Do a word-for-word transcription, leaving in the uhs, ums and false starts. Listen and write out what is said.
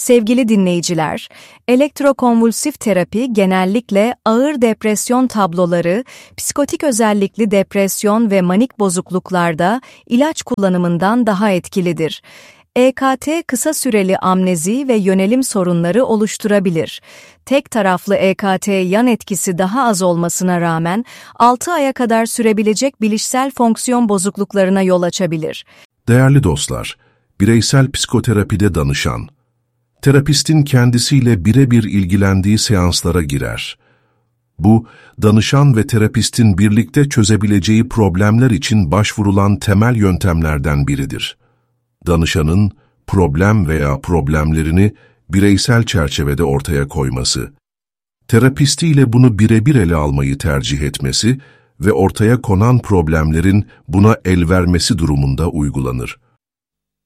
Sevgili dinleyiciler, elektrokonvulsif terapi genellikle ağır depresyon tabloları, psikotik özellikli depresyon ve manik bozukluklarda ilaç kullanımından daha etkilidir. E K T kısa süreli amnezi ve yönelim sorunları oluşturabilir. Tek taraflı E K T yan etkisi daha az olmasına rağmen altı aya kadar sürebilecek bilişsel fonksiyon bozukluklarına yol açabilir. Değerli dostlar, bireysel psikoterapide danışan, terapistin kendisiyle birebir ilgilendiği seanslara girer. Bu, danışan ve terapistin birlikte çözebileceği problemler için başvurulan temel yöntemlerden biridir. Danışanın problem veya problemlerini bireysel çerçevede ortaya koyması, terapistiyle bunu birebir ele almayı tercih etmesi ve ortaya konan problemlerin buna el vermesi durumunda uygulanır.